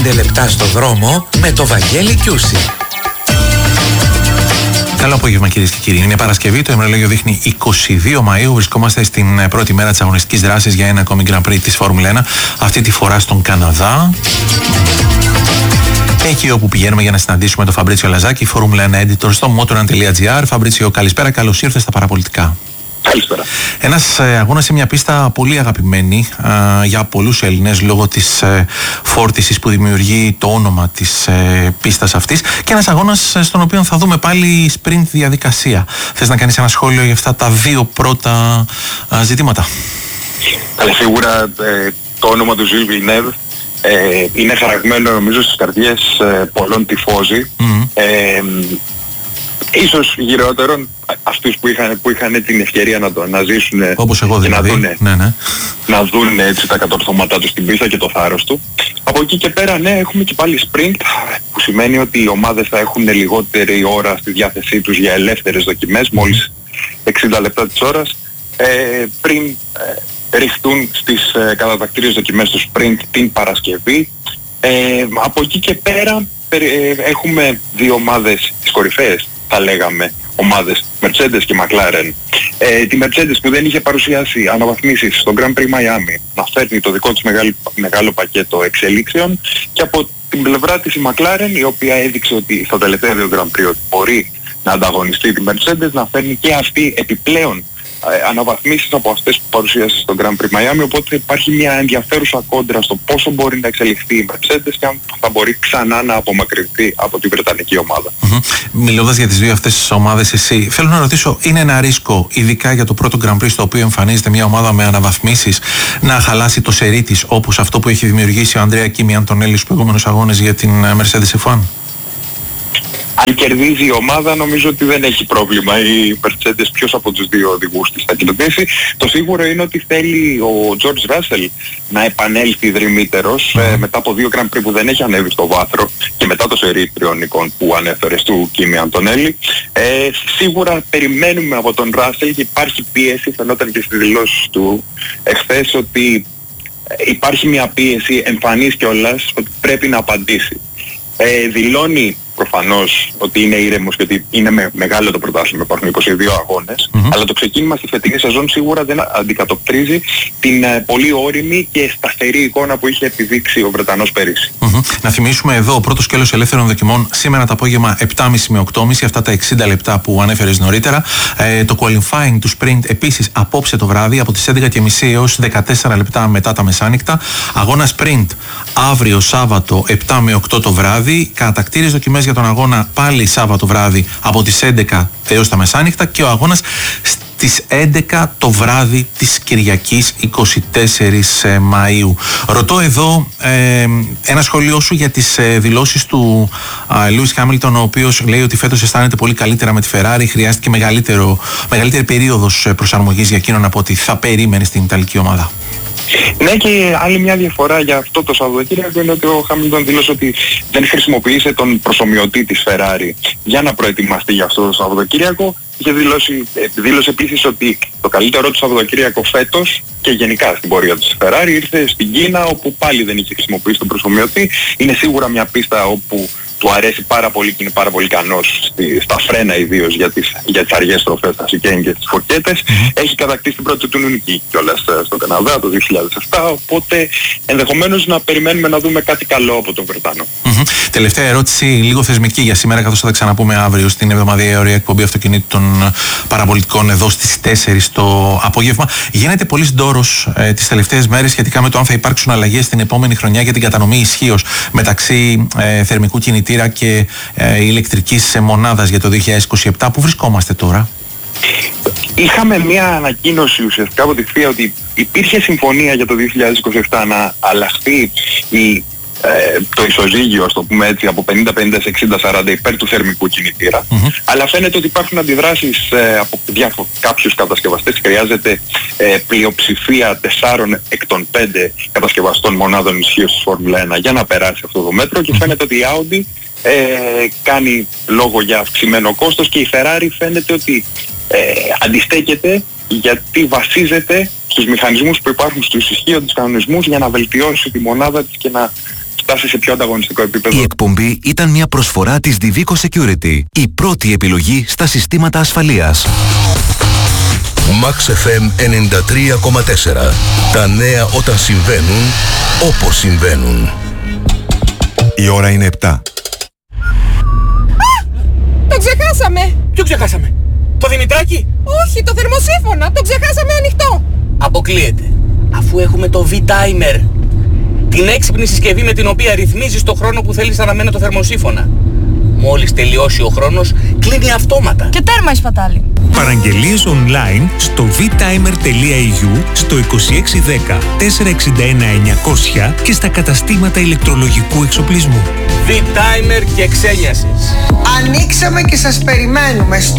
5 λεπτά στο δρόμο με το Βαγγέλη Κιούση. Καλό απόγευμα, κυρίες και κύριοι. Είναι Παρασκευή, το ημερολόγιο δείχνει 22 Μαΐου. Βρισκόμαστε στην πρώτη μέρα της αγωνιστικής δράσης για ένα ακόμη Grand Prix της Φόρμουλα 1, αυτή τη φορά στον Καναδά. Εκεί όπου πηγαίνουμε για να συναντήσουμε τον Φαμπρίτσιο Λαζάκη, Φόρμουλα 1 editor στο motor1.gr. Φαμπρίτσιο, καλησπέρα, καλώς ήρθες στα παραπολιτικά. Καλησπέρα. Ένας αγώνας σε μια πίστα πολύ αγαπημένη για πολλούς Έλληνες λόγω της φόρτισης που δημιουργεί το όνομα της πίστας αυτής, και ένας αγώνας στον οποίο θα δούμε πάλι sprint διαδικασία. Θες να κάνεις ένα σχόλιο για αυτά τα δύο πρώτα ζητήματα? Σίγουρα το όνομα του Ζιλ Βιλνέβ είναι χαραγμένο νομίζω στις καρδιές πολλών τυφώζοι. Ίσως γυρεότερον αυτούς που είχαν την ευκαιρία να ζήσουν, όπως εγώ δηλαδή, να δουν έτσι τα κατορθώματά του στην πίστα και το θάρρος του. Από εκεί και πέρα έχουμε και πάλι sprint, που σημαίνει ότι οι ομάδες θα έχουν λιγότερη ώρα στη διάθεσή τους για ελεύθερες δοκιμές, μόλις 60 λεπτά της ώρας, πριν ρηχτούν στις κατατακτήριες δοκιμές του sprint την Παρασκευή. Από εκεί και πέρα έχουμε δύο ομάδες, τις κορυφαίες θα λέγαμε ομάδες, Mercedes και McLaren. Τη Mercedes που δεν είχε παρουσιάσει αναβαθμίσεις στο Grand Prix Miami να φέρνει το δικό της μεγάλο πακέτο εξελίξεων, και από την πλευρά της η McLaren, η οποία έδειξε ότι στο τελευταίο Grand Prix ότι μπορεί να ανταγωνιστεί τη Mercedes, να φέρνει και αυτή επιπλέον αναβαθμίσεις από αυτές που παρουσίασε στο Grand Prix Miami. Οπότε υπάρχει μια ενδιαφέρουσα κόντρα στο πόσο μπορεί να εξελιχθεί η Mercedes και αν θα μπορεί ξανά να απομακρυνθεί από την βρετανική ομάδα. Μιλώντας για τις δύο αυτές ομάδες, εσύ, θέλω να ρωτήσω, είναι ένα ρίσκο, ειδικά για το πρώτο Grand Prix στο οποίο εμφανίζεται μια ομάδα με αναβαθμίσεις, να χαλάσει το σερί της, όπως αυτό που έχει δημιουργήσει ο Ανδρέα Κίμι Αντωνέλη στους προηγούμενους αγώνες για την Mercedes F1? Αν κερδίζει η ομάδα, νομίζω ότι δεν έχει πρόβλημα η Mercedes ποιος από τους δύο οδηγούς της θα κερδίσει. Το σίγουρο είναι ότι θέλει ο George Russell να επανέλθει δρυμύτερος μετά από δύο Grand Prix που δεν έχει ανέβει στο βάθρο και μετά το σερί τριών νικών που ανέφερες του Κίμι Αντωνέλη. Σίγουρα περιμένουμε από τον Russell και υπάρχει πίεση, φαινόταν και στις δηλώσεις του εχθές ότι υπάρχει μια πίεση εμφανής κιόλας ότι πρέπει να απαντήσει. Δηλώνει προφανώς ότι είναι ήρεμος και ότι είναι μεγάλο το πρωτάθλημα, υπάρχουν 22 αγώνες, αλλά το ξεκίνημα στη φετινή σεζόν σίγουρα δεν αντικατοπτρίζει την πολύ όριμη και σταθερή εικόνα που είχε επιδείξει ο Βρετανός πέρυσι. Να θυμίσουμε εδώ, ο πρώτος σκέλος ελεύθερων δοκιμών σήμερα το απόγευμα 7.30 με 8.30, αυτά τα 60 λεπτά που ανέφερες νωρίτερα. Το qualifying του sprint επίσης απόψε το βράδυ από τις 11.30 έως 14 λεπτά μετά τα μεσάνυχτα. Αγώνα sprint αύριο Σάββατο 7 με 8 το βράδυ. Κατακτήριες δοκιμές για τον αγώνα πάλι Σάββατο βράδυ από τις 11 έως τα μεσάνυχτα, και ο αγώνας στις 11 το βράδυ της Κυριακής 24 Μαΐου. Ρωτώ εδώ ένα σχόλιο σου για τις δηλώσεις του Λούις Χάμιλτον, ο οποίος λέει ότι φέτος αισθάνεται πολύ καλύτερα με τη Ferrari, χρειάστηκε μεγαλύτερη περίοδος προσαρμογής για εκείνον από ό,τι θα περίμενε στην Ιταλική ομάδα. Ναι, και άλλη μια διαφορά για αυτό το Σαββατοκύριακο είναι ότι ο Χάμιλτον δήλωσε ότι δεν χρησιμοποίησε τον προσομοιωτή της Ferrari για να προετοιμαστεί για αυτό το Σαββατοκύριακο. Δήλωσε επίσης ότι το καλύτερο του Σαββατοκύριακο φέτος και γενικά στην πορεία της Ferrari ήρθε στην Κίνα, όπου πάλι δεν είχε χρησιμοποιήσει τον προσομοιωτή. Είναι σίγουρα μια πίστα όπου του αρέσει πάρα πολύ και είναι πάρα πολύ ικανός στα φρένα, ιδίως για τις αργές στροφές, τα σικέν και τις φορκέτες. Έχει κατακτήσει την πρώτη του νική κιόλας στον Καναδά το 2007, οπότε ενδεχομένως να περιμένουμε να δούμε κάτι καλό από τον Βρετανό. Τελευταία ερώτηση, λίγο θεσμική για σήμερα, καθώς θα τα ξαναπούμε αύριο στην εβδομαδιαία ωραία εκπομπή αυτοκινήτων παραπολιτικών εδώ στις 4 το απόγευμα. Γίνεται πολύς ντόρος τις τελευταίες μέρες σχετικά με το αν θα υπάρξουν αλλαγές την επόμενη χρονιά για την κατανομή ισχύως μεταξύ θερμικού κινητήρα και ηλεκτρικής μονάδας για το 2027. Πού βρισκόμαστε τώρα? Είχαμε μια ανακοίνωση ουσιαστικά από τη ΦΙΑ ότι υπήρχε συμφωνία για το 2027 να αλλάχθει το ισοζύγιο, ας το πούμε έτσι, από 50-50 σε 60-40 υπέρ του θερμικού κινητήρα. Αλλά φαίνεται ότι υπάρχουν αντιδράσεις από κάποιους κατασκευαστές. Χρειάζεται πλειοψηφία 4 εκ των 5 κατασκευαστών μονάδων ισχύως της Φόρμουλα 1 για να περάσει αυτό το μέτρο, και φαίνεται ότι η Audi κάνει λόγο για αυξημένο κόστος, και η Ferrari φαίνεται ότι αντιστέκεται, γιατί βασίζεται στους μηχανισμούς που υπάρχουν στους ισχύοντες κανονισμούς για να βελτιώσει τη μονάδα της και να φτάσει σε πιο ανταγωνιστικό επίπεδο. Η εκπομπή ήταν μια προσφορά της Divico Security, η πρώτη επιλογή στα συστήματα ασφαλείας. Max FM 93,4. Τα νέα όταν συμβαίνουν, όπως συμβαίνουν. Η ώρα είναι 7. Το ξεχάσαμε! Ποιο ξεχάσαμε? Το Δημητράκι? Όχι, το θερμοσύφωνα! Το ξεχάσαμε ανοιχτό! Αποκλείεται. Αφού έχουμε το V-Timer. Την έξυπνη συσκευή με την οποία ρυθμίζεις το χρόνο που θέλεις να αναμένει το θερμοσύφωνα. Μόλις τελειώσει ο χρόνος, κλείνει αυτόματα. Και τέρμα η σπατάλη. Παραγγελίες online στο vtimer.eu, στο 2610 461 900 και στα καταστήματα ηλεκτρολογικού εξοπλισμού. V-Timer και ξένιασης. Ανοίξαμε και σας περιμένουμε στο